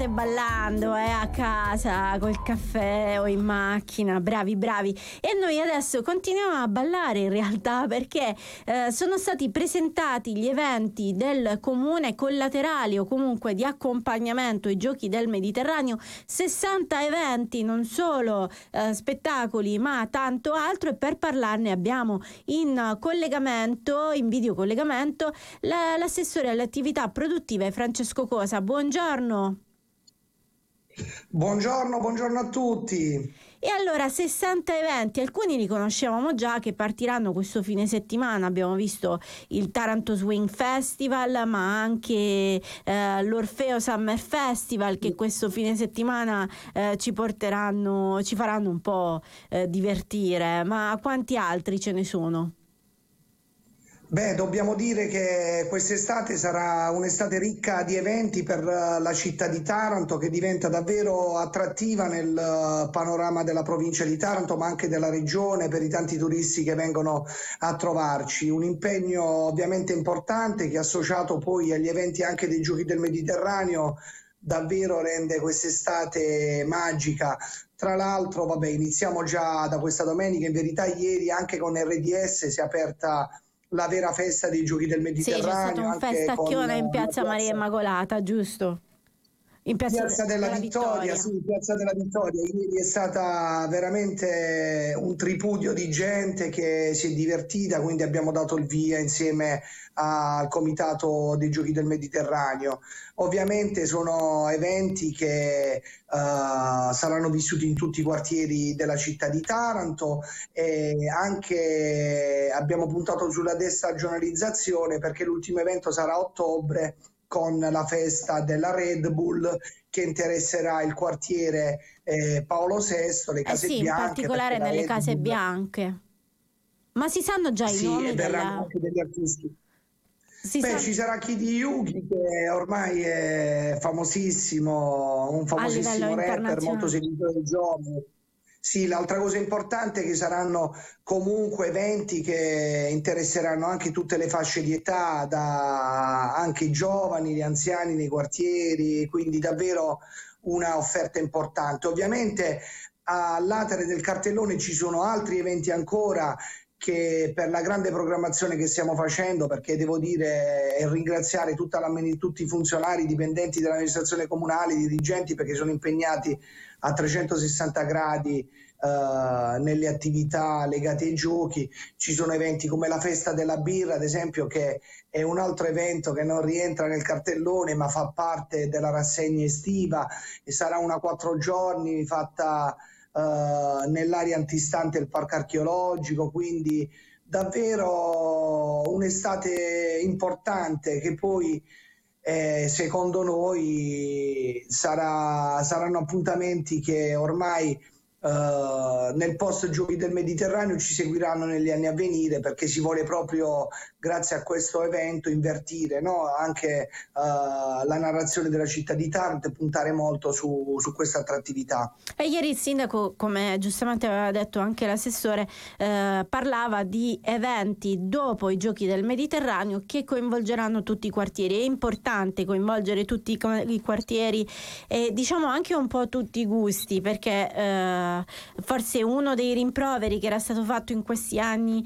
ballando a casa col caffè o in macchina, bravi. E noi adesso continuiamo a ballare in realtà, perché sono stati presentati gli eventi del comune collaterali o comunque di accompagnamento ai Giochi del Mediterraneo, 60 eventi, non solo spettacoli ma tanto altro, e per parlarne abbiamo in videocollegamento l'assessore alle attività produttive Francesco Cosa. Buongiorno. Buongiorno a tutti. E allora 60 eventi, alcuni li conoscevamo già che partiranno questo fine settimana. Abbiamo visto il Taranto Swing Festival, ma anche l'Orfeo Summer Festival, che questo fine settimana ci faranno un po' divertire. Ma quanti altri ce ne sono? Beh, dobbiamo dire che quest'estate sarà un'estate ricca di eventi per la città di Taranto, che diventa davvero attrattiva nel panorama della provincia di Taranto, ma anche della regione, per i tanti turisti che vengono a trovarci. Un impegno ovviamente importante che, associato poi agli eventi anche dei Giochi del Mediterraneo, davvero rende quest'estate magica. Tra l'altro, vabbè, iniziamo già da questa domenica. In verità ieri anche con RDS si è aperta la vera festa dei Giochi del Sì, c'è stato Mediterraneo, un anche con festacchione in la piazza Maria Immacolata, giusto? In Piazza della della Vittoria, Vittoria. sì, Piazza della Vittoria. Ieri è stata veramente un tripudio di gente che si è divertita, quindi abbiamo dato il via insieme al Comitato dei Giochi del Mediterraneo. Ovviamente sono eventi che saranno vissuti in tutti i quartieri della città di Taranto, e anche abbiamo puntato sulla destagionalizzazione, perché l'ultimo evento sarà a ottobre, con la festa della Red Bull, che interesserà il quartiere Paolo VI, le Case Sì, in Bianche, perché particolare la nelle Red Case Bull, Bianche. Ma si sanno già i sì, e nomi verranno della... anche degli artisti. Si Beh, sa ci sarà Kid Yugi, che ormai è famosissimo, un a livello famosissimo rapper molto internazionale. seguito dai giovani. Sì, l'altra cosa importante è che saranno comunque eventi che interesseranno anche tutte le fasce di età, anche i giovani, gli anziani nei quartieri, quindi davvero una offerta importante. Ovviamente all'atere del cartellone ci sono altri eventi ancora, che per la grande programmazione che stiamo facendo, perché devo dire e ringraziare tutti i funzionari, i dipendenti dell'amministrazione comunale, i dirigenti, perché sono impegnati a 360 gradi nelle attività legate ai giochi. Ci sono eventi come la festa della birra, ad esempio, che è un altro evento che non rientra nel cartellone ma fa parte della rassegna estiva, e sarà una 4 giorni fatta nell'area antistante il parco archeologico, quindi davvero un'estate importante, che poi secondo noi saranno appuntamenti che ormai nel post Giochi del Mediterraneo ci seguiranno negli anni a venire, perché si vuole proprio, grazie a questo evento, invertire, no? Anche la narrazione della città di Taranto, e puntare molto su questa attrattività. E ieri il sindaco, come giustamente aveva detto anche l'assessore, parlava di eventi dopo i Giochi del Mediterraneo che coinvolgeranno tutti i quartieri. È importante coinvolgere tutti i quartieri e diciamo anche un po' tutti i gusti, perché forse uno dei rimproveri che era stato fatto in questi anni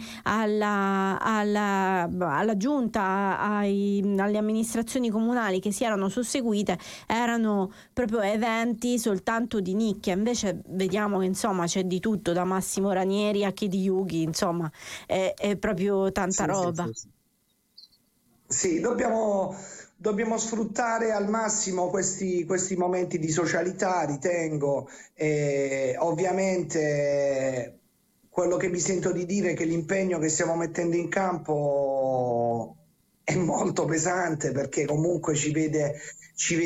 alla giunta, alle amministrazioni comunali che si erano susseguite, erano proprio eventi soltanto di nicchia. Invece vediamo che insomma c'è di tutto, da Massimo Ranieri a Kid Yugi, insomma è proprio tanta Sì, sì, roba. sì, sì. Sì, dobbiamo sfruttare al massimo questi momenti di socialità, ritengo. E ovviamente quello che mi sento di dire è che l'impegno che stiamo mettendo in campo è molto pesante, perché comunque ci vede